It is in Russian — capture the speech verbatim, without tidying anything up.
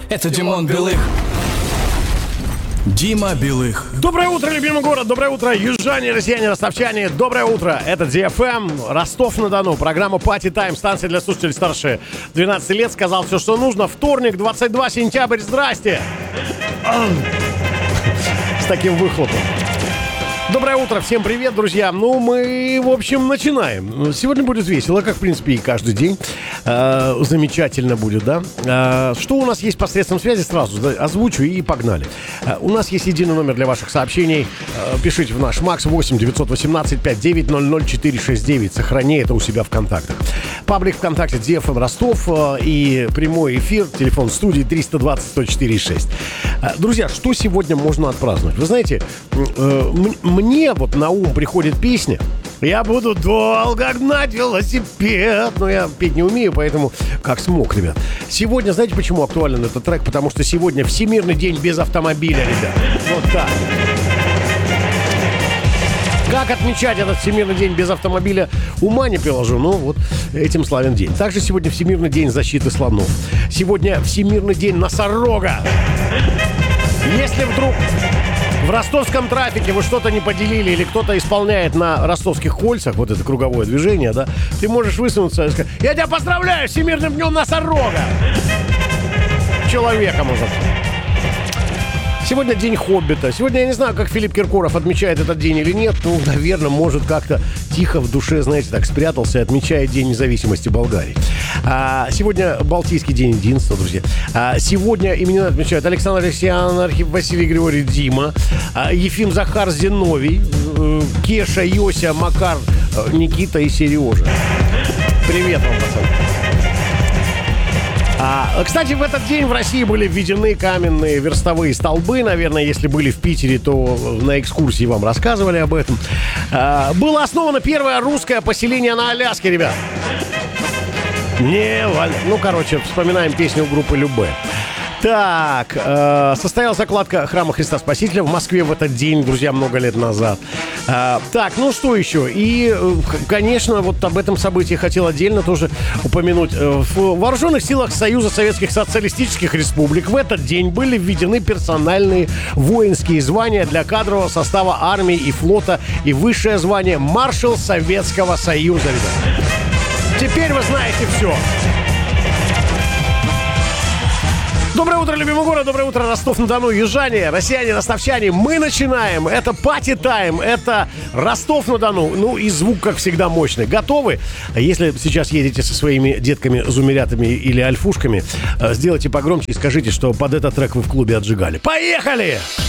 Это Димон Белых. Дима Белых. Доброе утро, любимый город, доброе утро, южане, россияне, ростовчане, доброе утро. Это ди эф эм, Ростов-на-Дону, программа Party Time, станция для слушателей старше двенадцати лет. Сказал все, что нужно. Вторник, двадцать второго сентября, здрасте. С таким выхлопом. Доброе утро, всем привет, друзья. Ну, мы, в общем, начинаем. Сегодня будет весело, как, в принципе, и каждый день. Э, замечательно будет, да? Э, что у нас есть посредством связи, сразу да, озвучу и погнали. Э, у нас есть единый номер для ваших сообщений. Э, пишите в наш Макс восемь девятьсот восемнадцать пятьдесят девять ноль ноль четыре шесть девять. Сохрани это у себя в контактах. Паблик ВКонтакте ди эф эм Ростов э, и прямой эфир, телефон студии триста двадцать сто четыре шесть. Э, друзья, что сегодня можно отпраздновать? Вы знаете, э, мне вот на ум приходит песня «Я буду долго гнать велосипед». Но я петь не умею, поэтому как смог, ребят. Сегодня, знаете, почему актуален этот трек? Потому что сегодня Всемирный день без автомобиля, ребят. Вот так. Как отмечать этот Всемирный день без автомобиля, ума не приложу, но вот этим славен день. Также сегодня Всемирный день защиты слонов. Сегодня Всемирный день носорога. Если вдруг в ростовском трафике вы что-то не поделили или кто-то исполняет на ростовских кольцах вот это круговое движение, да, ты можешь высунуться и сказать: «Я тебя поздравляю с Всемирным днем носорога!» Человека, может. Сегодня день Хоббита. Сегодня я не знаю, как Филипп Киркоров отмечает этот день или нет. Ну, наверное, может, как-то тихо в душе, знаете, так спрятался и отмечает День независимости Болгарии. А, сегодня Балтийский день единства, друзья. А, сегодня имена отмечают Александр Алексеян, Архип Василий Григорий Дима, а, Ефим Захар Зиновий, э, Кеша, Йося, Макар, э, Никита и Сережа. Привет вам, пацаны. А, кстати, в этот день в России были введены каменные верстовые столбы. Наверное, если были в Питере, то на экскурсии вам рассказывали об этом. А, было основано первое русское поселение на Аляске, ребят. Не, Валя. Ну, короче, вспоминаем песню группы Любэ. Так, э, состоялась закладка храма Христа Спасителя в Москве в этот день, друзья, много лет назад. Э, так, ну что еще? И, э, конечно, вот об этом событии хотел отдельно тоже упомянуть. В вооруженных силах Союза Советских Социалистических Республик в этот день были введены персональные воинские звания для кадрового состава армии и флота и высшее звание маршал Советского Союза, ребята. Теперь вы знаете все. Доброе утро, любимый город, доброе утро, Ростов-на-Дону, южане, россияне, ростовчане. Мы начинаем, это Party Time, это Ростов-на-Дону. Ну и звук, как всегда, мощный. Готовы? Если сейчас едете со своими детками-зумерятами или альфушками, сделайте погромче и скажите, что под этот трек вы в клубе отжигали. Поехали!